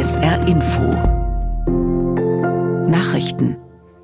SR Info Nachrichten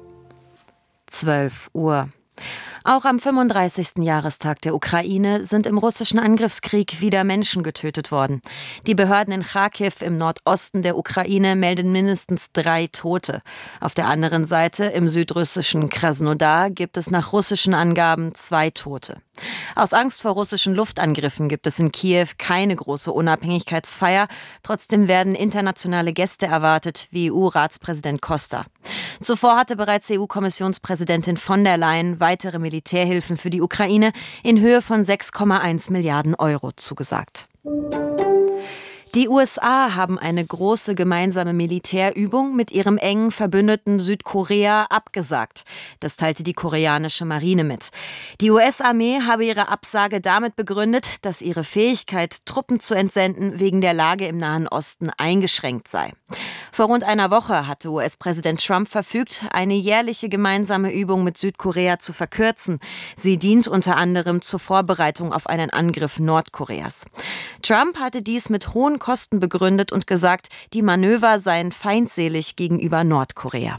12 Uhr. Auch am 35. Jahrestag der Ukraine sind im russischen Angriffskrieg wieder Menschen getötet worden. Die Behörden in Charkiw im Nordosten der Ukraine melden mindestens 3 Tote. Auf der anderen Seite, im südrussischen Krasnodar, gibt es nach russischen Angaben 2 Tote. Aus Angst vor russischen Luftangriffen gibt es in Kiew keine große Unabhängigkeitsfeier. Trotzdem werden internationale Gäste erwartet, wie EU-Ratspräsident Costa. Zuvor hatte bereits EU-Kommissionspräsidentin von der Leyen weitere Militärhilfen für die Ukraine in Höhe von 6,1 Milliarden Euro zugesagt. Die USA haben eine große gemeinsame Militärübung mit ihrem engen Verbündeten Südkorea abgesagt. Das teilte die koreanische Marine mit. Die US-Armee habe ihre Absage damit begründet, dass ihre Fähigkeit, Truppen zu entsenden, wegen der Lage im Nahen Osten eingeschränkt sei. Vor rund einer Woche hatte US-Präsident Trump verfügt, eine jährliche gemeinsame Übung mit Südkorea zu verkürzen. Sie dient unter anderem zur Vorbereitung auf einen Angriff Nordkoreas. Trump hatte dies mit hohen Kosten begründet und gesagt, die Manöver seien feindselig gegenüber Nordkorea.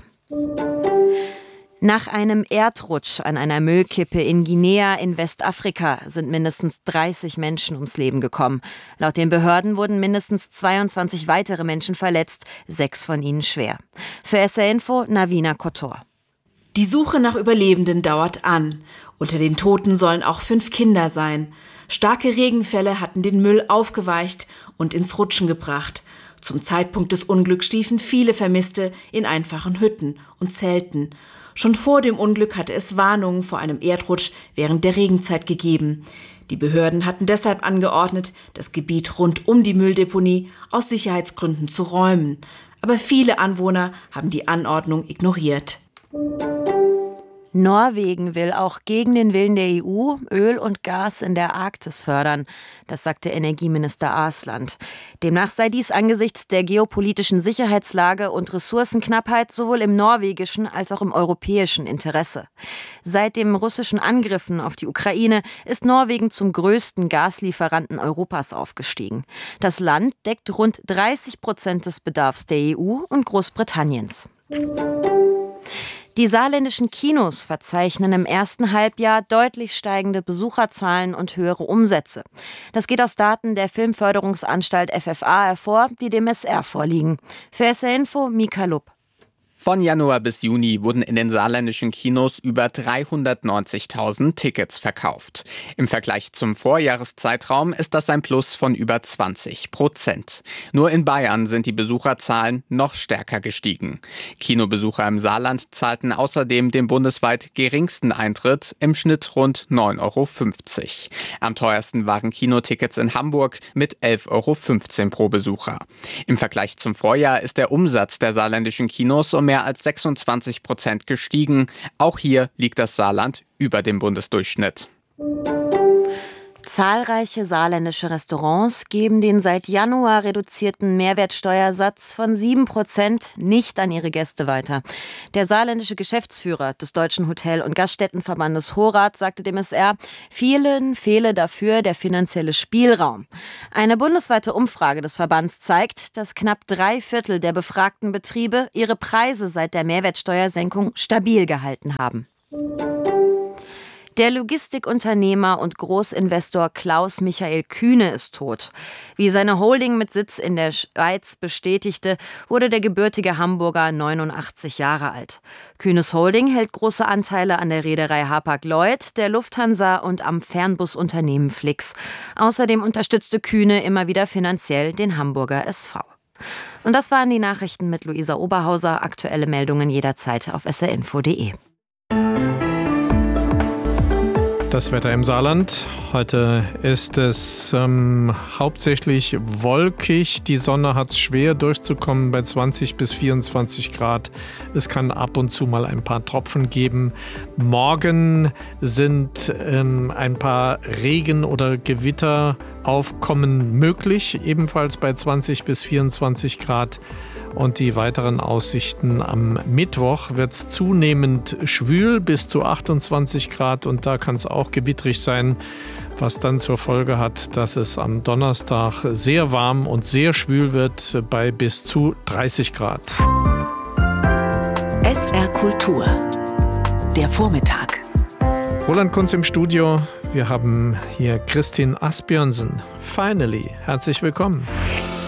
Nach einem Erdrutsch an einer Müllkippe in Guinea in Westafrika sind mindestens 30 Menschen ums Leben gekommen. Laut den Behörden wurden mindestens 22 weitere Menschen verletzt, 6 von ihnen schwer. Für SR Info Navina Kotor. Die Suche nach Überlebenden dauert an. Unter den Toten sollen auch 5 Kinder sein. Starke Regenfälle hatten den Müll aufgeweicht und ins Rutschen gebracht. Zum Zeitpunkt des Unglücks schliefen viele Vermisste in einfachen Hütten und Zelten. Schon vor dem Unglück hatte es Warnungen vor einem Erdrutsch während der Regenzeit gegeben. Die Behörden hatten deshalb angeordnet, das Gebiet rund um die Mülldeponie aus Sicherheitsgründen zu räumen. Aber viele Anwohner haben die Anordnung ignoriert. Norwegen will auch gegen den Willen der EU Öl und Gas in der Arktis fördern. Das sagte Energieminister Aasland. Demnach sei dies angesichts der geopolitischen Sicherheitslage und Ressourcenknappheit sowohl im norwegischen als auch im europäischen Interesse. Seit den russischen Angriffen auf die Ukraine ist Norwegen zum größten Gaslieferanten Europas aufgestiegen. Das Land deckt rund 30% des Bedarfs der EU und Großbritanniens. Die saarländischen Kinos verzeichnen im ersten Halbjahr deutlich steigende Besucherzahlen und höhere Umsätze. Das geht aus Daten der Filmförderungsanstalt FFA hervor, die dem SR vorliegen. Für SR Info Mika Lupp. Von Januar bis Juni wurden in den saarländischen Kinos über 390.000 Tickets verkauft. Im Vergleich zum Vorjahreszeitraum ist das ein Plus von über 20%. Nur in Bayern sind die Besucherzahlen noch stärker gestiegen. Kinobesucher im Saarland zahlten außerdem den bundesweit geringsten Eintritt, im Schnitt rund 9,50 €. Am teuersten waren Kinotickets in Hamburg mit 11,15 € pro Besucher. Im Vergleich zum Vorjahr ist der Umsatz der saarländischen Kinos um mehr als 26% gestiegen. Auch hier liegt das Saarland über dem Bundesdurchschnitt. Zahlreiche saarländische Restaurants geben den seit Januar reduzierten Mehrwertsteuersatz von 7% nicht an ihre Gäste weiter. Der saarländische Geschäftsführer des Deutschen Hotel- und Gaststättenverbandes HORAD sagte dem SR, vielen fehle dafür der finanzielle Spielraum. Eine bundesweite Umfrage des Verbands zeigt, dass knapp 3/4 der befragten Betriebe ihre Preise seit der Mehrwertsteuersenkung stabil gehalten haben. Der Logistikunternehmer und Großinvestor Klaus Michael Kühne ist tot. Wie seine Holding mit Sitz in der Schweiz bestätigte, wurde der gebürtige Hamburger 89 Jahre alt. Kühnes Holding hält große Anteile an der Reederei Hapag-Lloyd, der Lufthansa und am Fernbusunternehmen Flix. Außerdem unterstützte Kühne immer wieder finanziell den Hamburger SV. Und das waren die Nachrichten mit Luisa Oberhauser. Aktuelle Meldungen jederzeit auf srinfo.de. Das Wetter im Saarland. Heute ist es hauptsächlich wolkig. Die Sonne hat es schwer durchzukommen bei 20 bis 24 Grad. Es kann ab und zu mal ein paar Tropfen geben. Morgen sind ein paar Regen- oder Gewitteraufkommen möglich, ebenfalls bei 20 bis 24 Grad. Und die weiteren Aussichten: am Mittwoch wird es zunehmend schwül bis zu 28 Grad und da kann es auch gewittrig sein. was dann zur Folge hat, dass es am Donnerstag sehr warm und sehr schwül wird bei bis zu 30 Grad. SR Kultur, der Vormittag. Roland Kunz im Studio. Wir haben hier Kristin Asbjørnsen. Finally, herzlich willkommen.